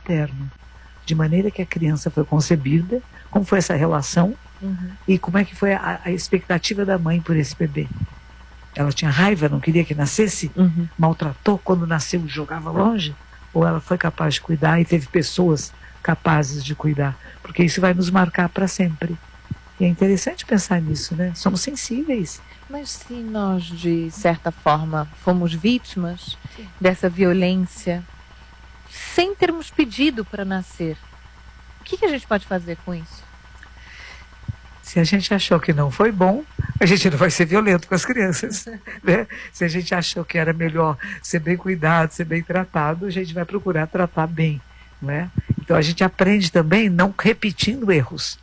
materno, de maneira que a criança foi concebida, como foi essa relação, e como é que foi a expectativa da mãe por esse bebê. Ela tinha raiva, não queria que nascesse, maltratou quando nasceu, jogava longe, ou ela foi capaz de cuidar e teve pessoas capazes de cuidar, porque isso vai nos marcar para sempre. E é interessante pensar nisso, né? Somos sensíveis. Mas se nós, de certa forma, fomos vítimas dessa violência, sem termos pedido para nascer, o que a gente pode fazer com isso? Se a gente achou que não foi bom, a gente não vai ser violento com as crianças, né? Se a gente achou que era melhor ser bem cuidado, ser bem tratado, a gente vai procurar tratar bem, né? Então a gente aprende também não repetindo erros.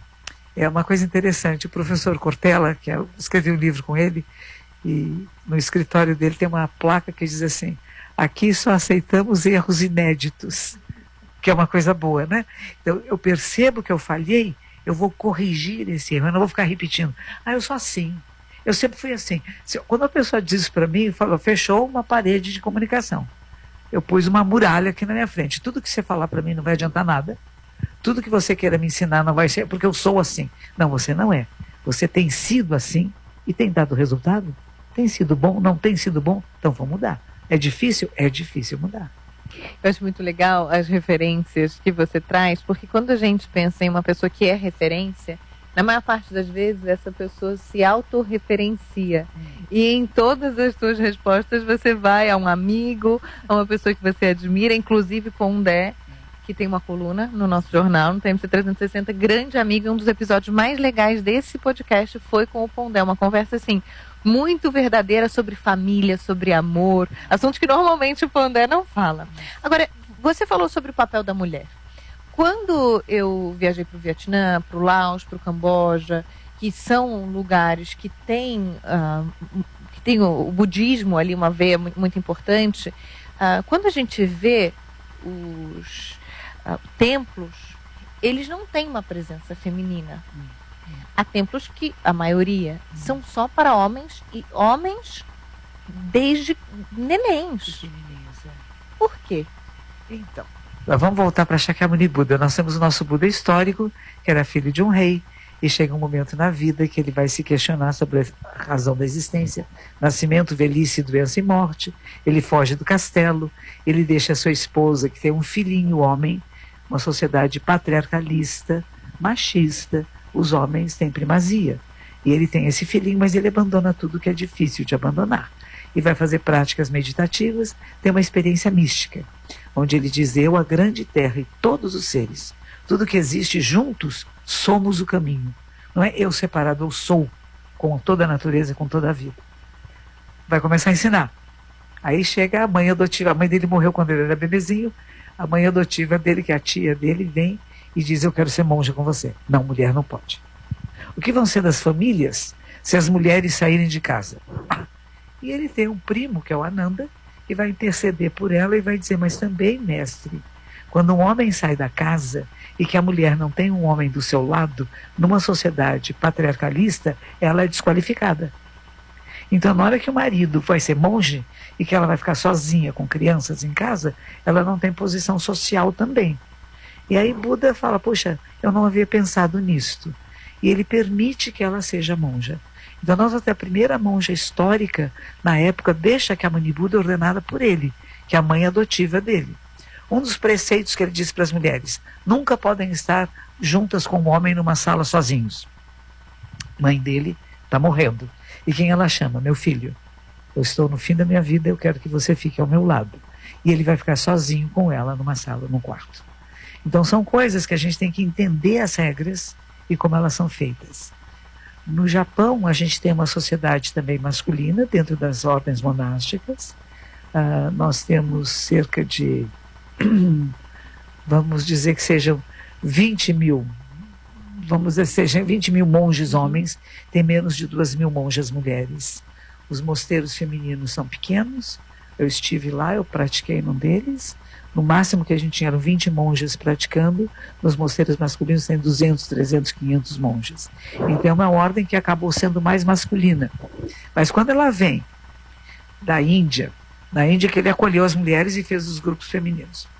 É uma coisa interessante, o professor Cortella, que eu escrevi um livro com ele, e no escritório dele tem uma placa que diz assim: aqui só aceitamos erros inéditos, que é uma coisa boa, né? Então eu percebo que eu falhei, eu vou corrigir esse erro, eu não vou ficar repetindo. Eu sou assim, eu sempre fui assim. Quando a pessoa diz isso para mim, falou, fechou uma parede de comunicação. Eu pus uma muralha aqui na minha frente. Tudo que você falar para mim não vai adiantar nada. Tudo que você queira me ensinar não vai ser porque eu sou assim. Não, você não é. Você tem sido assim e tem dado resultado? Tem sido bom? Não tem sido bom? Então vamos mudar. É difícil? É difícil mudar. Eu acho muito legal as referências que você traz, porque quando a gente pensa em uma pessoa que é referência, na maior parte das vezes essa pessoa se autorreferencia. E em todas as suas respostas você vai a um amigo, a uma pessoa que você admira, inclusive com o Dé, que tem uma coluna no nosso jornal, no TMC 360, grande amiga. Um dos episódios mais legais desse podcast foi com o Pondé, uma conversa assim, muito verdadeira sobre família, sobre amor, assuntos que normalmente o Pondé não fala. Agora, você falou sobre o papel da mulher. Quando eu viajei para o Vietnã, para o Laos, para o Camboja, que são lugares que têm o budismo ali, uma veia muito importante, quando a gente vê os templos, eles não têm uma presença feminina. Há templos que, a maioria, são só para homens, e homens desde nenéns. Por quê? Então, vamos voltar para Shakyamuni Buda. Nós temos o nosso Buda histórico, que era filho de um rei, e chega um momento na vida que ele vai se questionar sobre a razão da existência, nascimento, velhice, doença e morte. Ele foge do castelo, ele deixa a sua esposa, que tem um filhinho homem, uma sociedade patriarcalista, machista, os homens têm primazia. E ele tem esse filhinho, mas ele abandona tudo que é difícil de abandonar. E vai fazer práticas meditativas, tem uma experiência mística, onde ele diz: eu, a grande terra e todos os seres, tudo que existe juntos, somos o caminho. Não é eu separado, eu sou, com toda a natureza, com toda a vida. Vai começar a ensinar. Aí chega a mãe adotiva, a mãe dele morreu quando ele era bebezinho, a mãe adotiva dele, que é a tia dele, vem e diz: eu quero ser monja com você. Não, mulher não pode. O que vão ser das famílias se as mulheres saírem de casa? E ele tem um primo, que é o Ananda, que vai interceder por ela e vai dizer: mas também, mestre, quando um homem sai da casa e que a mulher não tem um homem do seu lado, numa sociedade patriarcalista, ela é desqualificada. Então, na hora que o marido vai ser monge e que ela vai ficar sozinha com crianças em casa, ela não tem posição social também. E aí Buda fala: poxa, eu não havia pensado nisto. E ele permite que ela seja monja. Então nós até a primeira monja histórica, na época, deixa que a Muni Buda é ordenada por ele, que é a mãe adotiva dele. Um dos preceitos que ele diz para as mulheres: nunca podem estar juntas com um homem numa sala sozinhos. Mãe dele está morrendo. E quem ela chama? Meu filho. Eu estou no fim da minha vida, eu quero que você fique ao meu lado. E ele vai ficar sozinho com ela numa sala, num quarto. Então são coisas que a gente tem que entender as regras e como elas são feitas. No Japão, a gente tem uma sociedade também masculina dentro das ordens monásticas. Nós temos cerca de, vamos dizer que sejam 20 mil, vamos dizer que sejam 20 mil monges homens, tem menos de 2.000 monjas mulheres. Os mosteiros femininos são pequenos, eu estive lá, eu pratiquei num deles. No máximo que a gente tinha eram 20 monjas praticando, nos mosteiros masculinos tem 200, 300, 500 monjas. Então é uma ordem que acabou sendo mais masculina. Mas quando ela vem da Índia, na Índia que ele acolheu as mulheres e fez os grupos femininos.